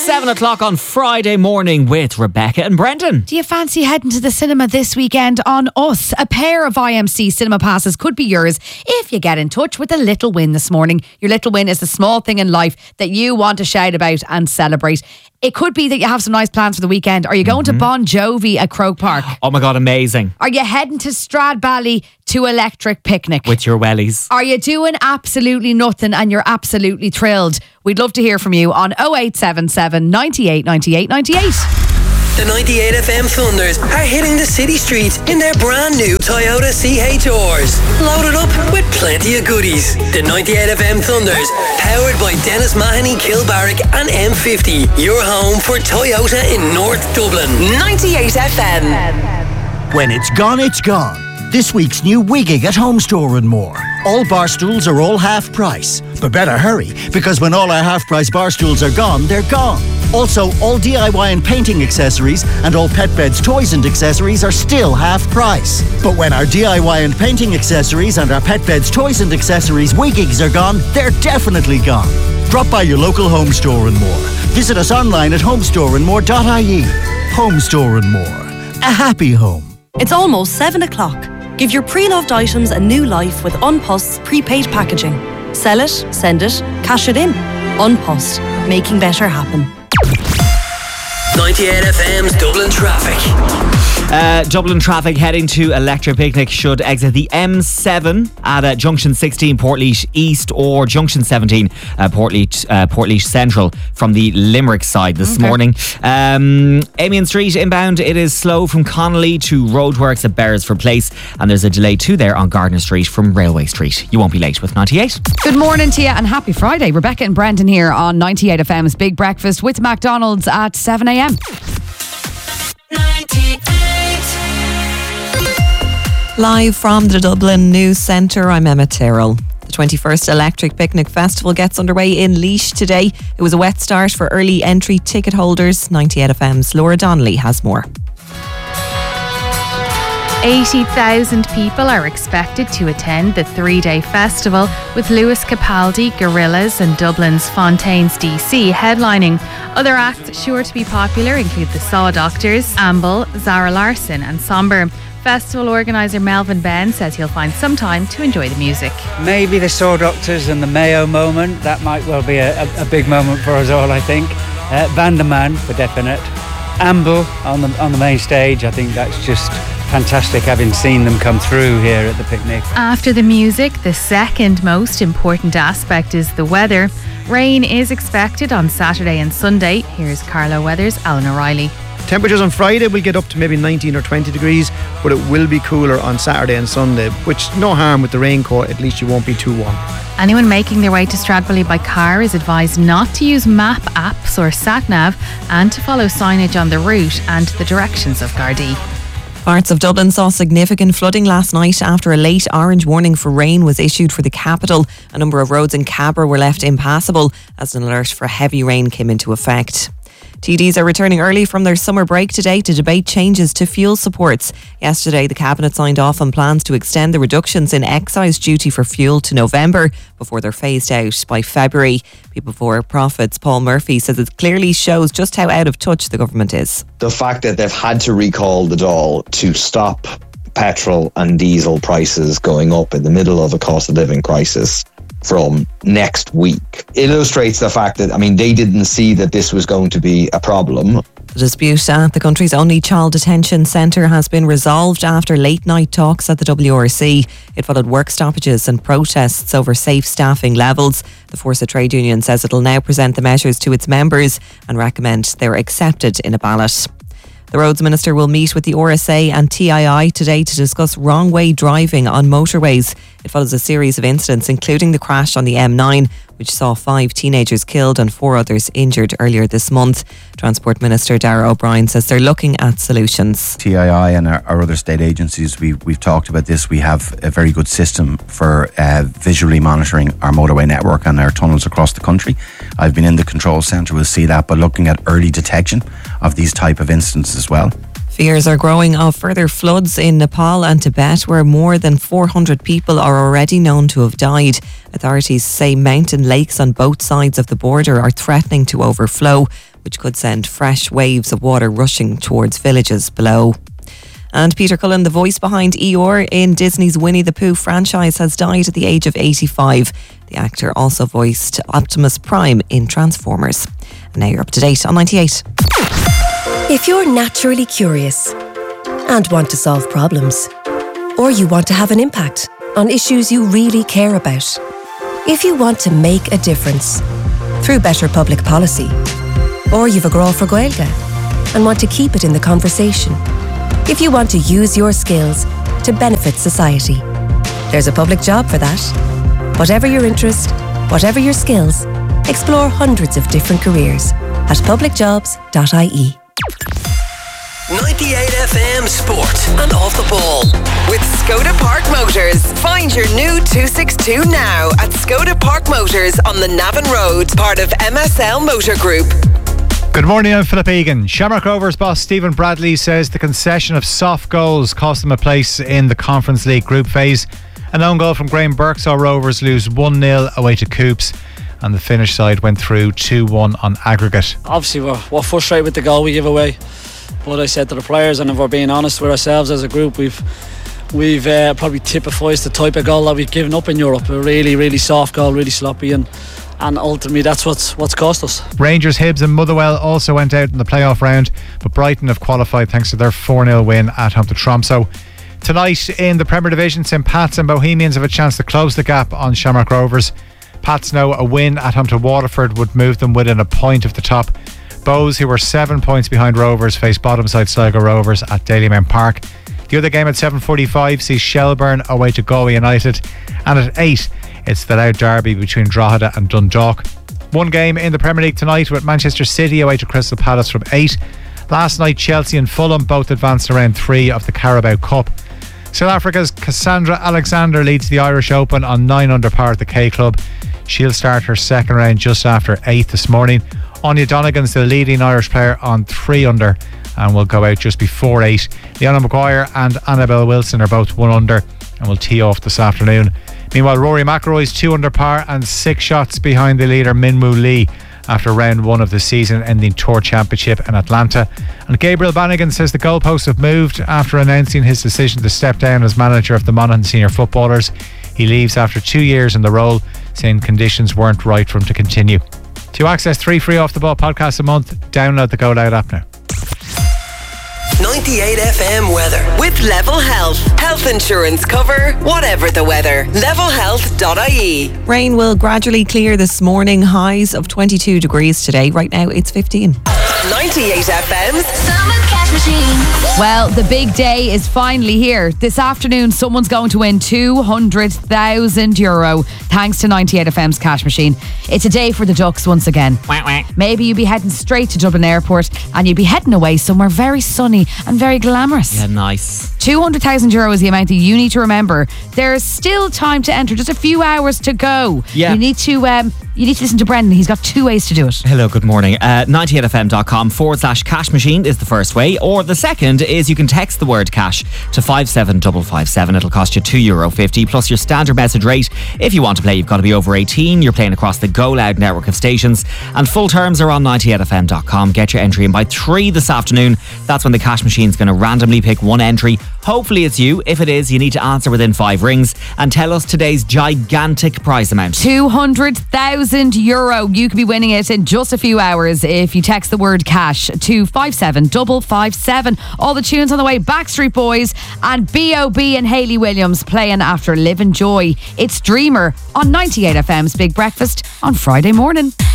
7 o'clock on Friday morning with Rebecca and Brendan. Do you fancy heading to the cinema this weekend on Us? A pair of IMC cinema passes could be yours if you get in touch with a little win this morning. Your little win is the small thing in life that you want to shout about and celebrate. It could be that you have some nice plans for the weekend. Are you going to Bon Jovi at Croke Park? Oh my God, amazing. Are you heading to Stradbally to Electric Picnic? With your wellies. Are you doing absolutely nothing and you're absolutely thrilled? We'd love to hear from you on 0877 98 98 98. The 98 FM Thunders are hitting the city streets in their brand new Toyota CHRs. Loaded up with plenty of goodies. The 98 FM Thunders, powered by Dennis Mahoney, Kilbarrack and M50. Your home for Toyota in North Dublin. 98 FM. When it's gone, it's gone. This week's new Wigging at Home Store and More. All bar stools are all half price. But better hurry, because when all our half price bar stools are gone, they're gone. Also, all DIY and painting accessories and all pet beds, toys and accessories are still half price. But when our DIY and painting accessories and our pet beds, toys and accessories Wiggings are gone, they're definitely gone. Drop by your local Home Store and More. Visit us online at homestoreandmore.ie. Home Store and More. A happy home. It's almost 7 o'clock. Give your pre-loved items a new life with Unpost's prepaid packaging. Sell it, send it, cash it in. Unpost, making better happen. 98 FM's Dublin traffic. Dublin traffic heading to Electric Picnic should exit the M7 at Junction 16 Portlaoise East or Junction 17 Portlaoise Central from the Limerick side this morning. Amiens Street inbound, it is slow from Connolly to Roadworks at Beresford Place, and there's a delay too there on Gardner Street from Railway Street. You won't be late with 98. Good morning to you and happy Friday. Rebecca and Brendan here on 98 FM's Big Breakfast with McDonald's at 7 a.m. 98. Live from the Dublin News Centre, I'm Emma Tyrrell. The 21st Electric Picnic Festival gets underway in Laois today. It was a wet start for early entry ticket holders. 98 FM's Laura Donnelly has more. 80,000 people are expected to attend the three-day festival, with Lewis Capaldi, Gorillaz and Dublin's Fontaines DC headlining. Other acts sure to be popular include the Saw Doctors, Amble, Zara Larsson and Somber. Festival organiser Melvin Ben says he'll find some time to enjoy the music. Maybe the Saw Doctors and the Mayo moment, that might well be a big moment for us all, I think. Vanderman for definite. Amble on the main stage, I think that's just fantastic having seen them come through here at the picnic. After the music, the second most important aspect is the weather. Rain is expected on Saturday and Sunday. Here's Carlo Weather's Alan O'Reilly. Temperatures on Friday will get up to maybe 19 or 20 degrees, but it will be cooler on Saturday and Sunday, which no harm with the raincoat, at least you won't be too warm. Anyone making their way to Stradbally by car is advised not to use map apps or sat-nav and to follow signage on the route and the directions of Gardaí. Parts of Dublin saw significant flooding last night after a late orange warning for rain was issued for the capital. A number of roads in Cabra were left impassable as an alert for heavy rain came into effect. TDs are returning early from their summer break today to debate changes to fuel supports. Yesterday, the Cabinet signed off on plans to extend the reductions in excise duty for fuel to November before they're phased out by February. People for Profits Paul Murphy says it clearly shows just how out of touch the government is. The fact that they've had to recall the Dáil to stop petrol and diesel prices going up in the middle of a cost of living crisis from next week illustrates the fact that, they didn't see that this was going to be a problem. The dispute at the country's only child detention centre has been resolved after late night talks at the WRC. It followed work stoppages and protests over safe staffing levels. The Forza trade union says it'll now present the measures to its members and recommend they're accepted in a ballot. The Roads Minister will meet with the RSA and TII today to discuss wrong-way driving on motorways. It follows a series of incidents, including the crash on the M9, which saw 5 teenagers killed and 4 others injured earlier this month. Transport Minister Darragh O'Brien says they're looking at solutions. TII and our other state agencies, we've talked about this. We have a very good system for visually monitoring our motorway network and our tunnels across the country. I've been in the control centre, we'll see that, but looking at early detection of these type of incidents as well. Fears are growing of further floods in Nepal and Tibet, where more than 400 people are already known to have died. Authorities say mountain lakes on both sides of the border are threatening to overflow. which could send fresh waves of water rushing towards villages below. And Peter Cullen, the voice behind Eeyore in Disney's Winnie the Pooh franchise, has died at the age of 85. The actor also voiced Optimus Prime in Transformers. And now you're up to date on 98. If you're naturally curious and want to solve problems, or you want to have an impact on issues you really care about, if you want to make a difference through better public policy, or you've a grow for Gaeilge and want to keep it in the conversation, if you want to use your skills to benefit society, there's a public job for that. Whatever your interest, whatever your skills, explore hundreds of different careers at publicjobs.ie. 98 FM Sport and Off the Ball. With Skoda Park Motors. Find your new 262 now at Skoda Park Motors on the Navan Road, part of MSL Motor Group. Good morning, I'm Philip Egan. Shamrock Rovers boss Stephen Bradley says the concession of soft goals cost them a place in the Conference League group phase. An own goal from Graham Burke saw Rovers lose 1-0 away to Coops, and the Finnish side went through 2-1 on aggregate. Obviously we're frustrated with the goal we give away, but I said to the players, and if we're being honest with ourselves as a group, we've probably typified the type of goal that we've given up in Europe. A really, really soft goal, really sloppy, and ultimately that's what's cost us. Rangers, Hibs and Motherwell also went out in the playoff round, but Brighton have qualified thanks to their 4-0 win at home to Tromsø. Tonight in the Premier Division, St Pat's and Bohemians have a chance to close the gap on Shamrock Rovers. Pats know a win at home to Waterford would move them within a point of the top. Bows, who were 7 points behind Rovers, face bottom side Sligo Rovers at Dalymount Park. The other game at 7:45 sees Shelbourne away to Galway United, and at 8 it's the Louth derby between Drogheda and Dundalk. One game in the Premier League tonight with Manchester City away to Crystal Palace from 8. Last night Chelsea and Fulham both advanced to round 3 of the Carabao Cup. South Africa's Cassandra Alexander leads the Irish Open on 9 under par at the K Club. She'll start her second round just after 8 this morning. Anya Donegan's the leading Irish player on 3 under and will go out just before 8. Leona Maguire and Annabelle Wilson are both 1 under and will tee off this afternoon. Meanwhile, Rory McIlroy's 2 under par and 6 shots behind the leader Minwoo Lee after round 1 of the season-ending Tour Championship in Atlanta. And Gabriel Bannigan says the goalposts have moved after announcing his decision to step down as manager of the Monaghan Senior Footballers. He leaves after 2 years in the role, saying conditions weren't right for him to continue. To access 3 free Off the Ball podcasts a month, download the Go Loud app now. 98 FM weather. With Level Health. Health insurance cover, whatever the weather. Levelhealth.ie. Rain will gradually clear this morning. Highs of 22 degrees today. Right now it's 15. 98 FM's Summer Cash Machine. Well, the big day is finally here. This afternoon, someone's going to win €200,000 thanks to 98 FM's Cash Machine. It's a day for the Ducks once again. Maybe you'll be heading straight to Dublin Airport and you'll be heading away somewhere very sunny and very glamorous. Yeah, nice. €200,000 is the amount that you need to remember. There's still time to enter, just a few hours to go. Yeah. You need to listen to Brendan. He's got 2 ways to do it. Hello, good morning. 98fm.com/cash machine is the first way, or the second is you can text the word cash to 57557. It'll cost you €2.50 plus your standard message rate. If you want to play, you've got to be over 18. You're playing across the Go Loud network of stations, and full terms are on 98fm.com. Get your entry in by 3 this afternoon. That's when the cash machine's going to randomly pick one entry. Hopefully it's you. If it is, you need to answer within 5 rings and tell us today's gigantic prize amount. €200,000. You could be winning it in just a few hours if you text the word cash to 57557. All the tunes on the way: Backstreet Boys and B.O.B. and Hayley Williams playing after Live and Joy. It's Dreamer on 98 FM's Big Breakfast on Friday morning.